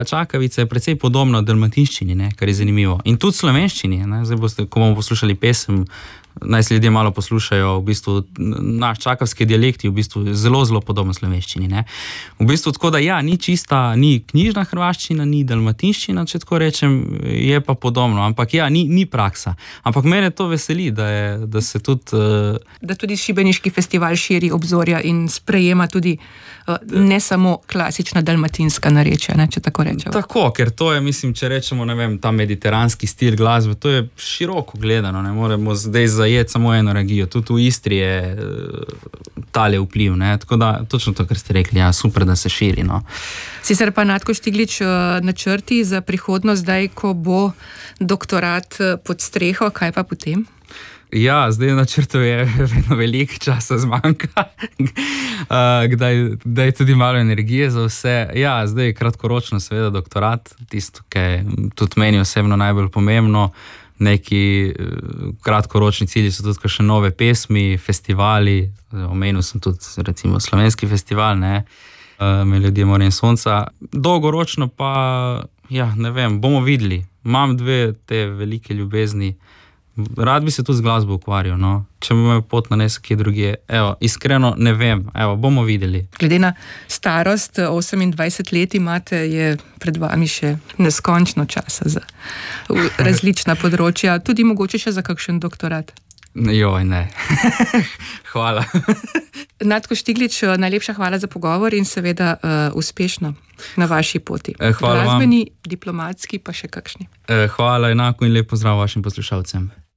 Čakavica je precej podobna dalmatinščini, ne, kar je zanimivo. In tudi slovenščini, ne. Zdaj boste, ko bomo poslušali pesem, naj se ljudje malo poslušajo, v bistvu naš čakavski dialekt je v bistvu zelo, zelo podoben slovenščini, ne. V bistvu tako, da ja, ni knjižna hrvaščina, ni dalmatinščina, če tako rečem, je pa podobno, ampak ja, ni praksa. Ampak mene to veseli, da se tudi... Da tudi Šibeniški festival širi obzorja in sprejema tudi ne samo klasična dalmatinska narečja, ne, če tako rečemo. Tako, ker to je, mislim, če rečemo, ne vem, ta mediteranski stil glasbe, to je široko gledano, ne moremo zdaj zajeti samo eno regijo, tudi v Istri je tale vpliv, ne, tako da, točno to, kar ste rekli, ja, super, da se širi, no. Sicer pa Natko Štiglič, načrti za prihodnost zdaj, ko bo doktorat pod streho, kaj pa potem? Ja, zdaj načrtov je vedno veliko časa zmanjka, kdaj tudi malo energije za vse. Ja, zdaj kratkoročno seveda doktorat, tisto, ki je tudi meni osebno najbolj pomembno. Neki kratkoročni cilji so tudi še nove pesmi, festivali, omenil sem tudi recimo slovenski festival, ne, Melodije morja in sonca. Dolgoročno pa, ja, ne vem, bomo videli. Imam 2 te velike ljubezni. Rad bi se tudi z glasbo ukvarjal, no. Če me pot nanese kje drugje, iskreno ne vem, bomo videli. Glede na starost, 28 let imate, je pred vami še neskončno časa za različna področja, tudi mogoče še za kakšen doktorat. Joj, ne. Hvala. Natko Štiglič, najlepša hvala za pogovor in seveda uspešno na vaši poti. Hvala glasbeni, diplomatski pa še kakšni. Hvala enako in lep pozdrav vašim poslušalcem.